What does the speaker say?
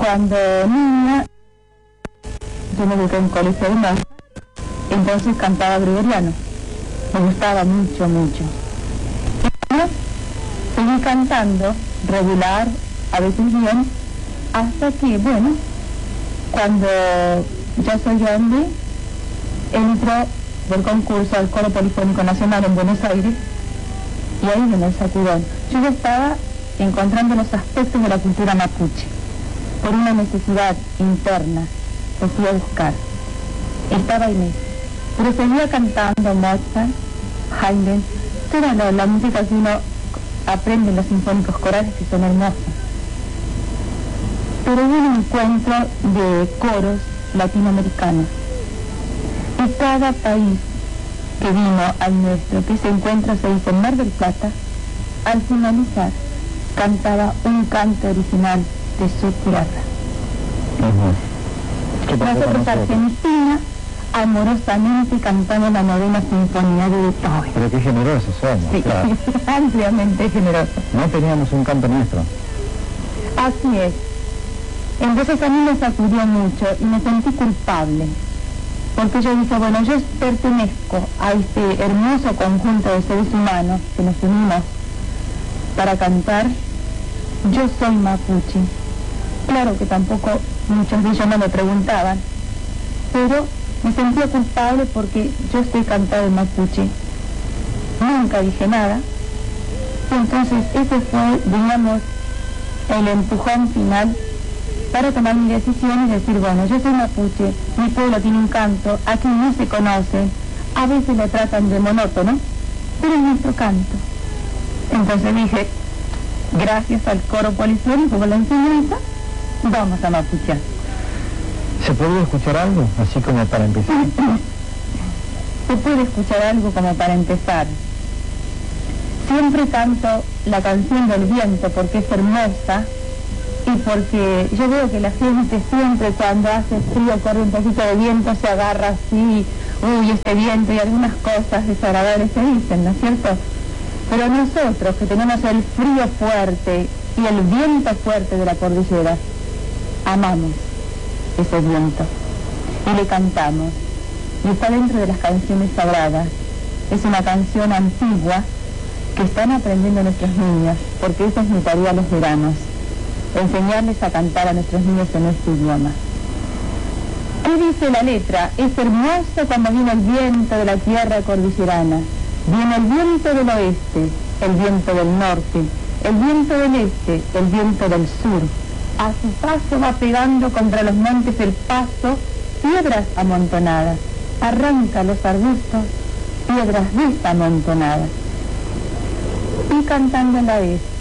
Cuando niña, yo me eduqué en un colegio de monjas, entonces cantaba gregoriano. Me gustaba mucho, mucho. Y seguí cantando, regular, a veces bien, hasta que, bueno, cuando ya soy grande, entro del concurso al Coro Polifónico Nacional en Buenos Aires, y ahí viene el sacudón. Yo ya estaba encontrando los aspectos de la cultura mapuche, por una necesidad interna, lo fui a buscar. Estaba en eso. Pero seguía cantando Mozart, Haydn, toda la música que uno aprende en los sinfónicos corales, que son hermosos. Pero hubo un encuentro de coros latinoamericanos. Y cada país que vino al nuestro, que ese encuentro se hizo en Mar del Plata, al finalizar cantaba un canto original de su tierra. Nosotros, Argentina, amorosamente cantamos la novena sinfonía de Beethoven. Pero qué generosos somos, sí, claro. ampliamente generosos. No teníamos un canto nuestro. Así es. Entonces a mí me sacudió mucho y me sentí culpable. Porque yo dije, bueno, yo pertenezco a este hermoso conjunto de seres humanos que nos unimos para cantar. Yo soy mapuche. Claro que tampoco muchos de ellos no me preguntaban, pero me sentía culpable porque yo estoy cantado en mapuche. Nunca dije nada. Entonces ese fue, digamos, el empujón final para tomar mi decisión y decir, bueno, yo soy mapuche, mi pueblo tiene un canto, aquí no se conoce, a veces lo tratan de monótono, pero es nuestro canto. Entonces dije, gracias al Coro Polifónico por la enseñanza, vamos a mapuchear. ¿Se puede escuchar algo, así como para empezar? Se puede escuchar algo como para empezar. Siempre canto la canción del viento porque es hermosa, y porque yo veo que la gente siempre cuando hace frío, corre un poquito de viento, se agarra así, uy, este viento, y algunas cosas desagradables se dicen, ¿no es cierto? Pero nosotros, que tenemos el frío fuerte y el viento fuerte de la cordillera, amamos ese viento y le cantamos. Y está dentro de las canciones sagradas. Es una canción antigua que están aprendiendo nuestros niños, porque esa es mi tarea los veranos. Enseñarles a cantar a nuestros niños en este idioma. ¿Qué dice la letra? Es hermoso cuando viene el viento de la tierra cordillerana. Viene el viento del oeste, el viento del norte, el viento del este, el viento del sur. A su paso va pegando contra los montes el paso, piedras amontonadas. Arranca los arbustos, piedras desamontonadas. Y cantando la este.